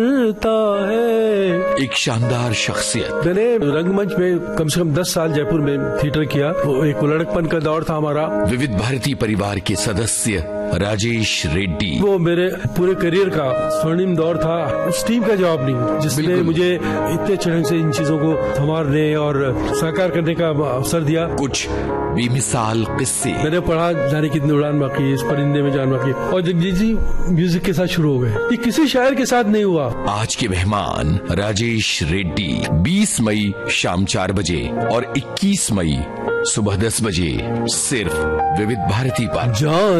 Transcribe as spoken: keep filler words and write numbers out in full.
है। एक शानदार शख्सियत। मैंने रंगमंच में कम से कम दस साल जयपुर में थिएटर किया। वो एक लड़कपन का दौर था हमारा। विविध भारती परिवार के सदस्य राजेश रेड्डी। वो मेरे पूरे करियर का स्वर्णिम दौर था। उस टीम का जवाब नहीं जिसने मुझे इतने अच्छे ढंग से इन चीजों को संवारने और साकार करने का अवसर दिया। कुछ बेमिसाल किस्से। मैंने पढ़ा जाने कितनी उड़ान बाकी, इस परिंदे में जान बाकी, और जगजीत जी म्यूजिक के साथ शुरू हो गए। ये किसी शायर के साथ नहीं हुआ। आज के मेहमान राजेश रेड्डी। बीस मई शाम चार बजे और इक्कीस मई सुबह दस बजे सिर्फ विविध भारती पर। जान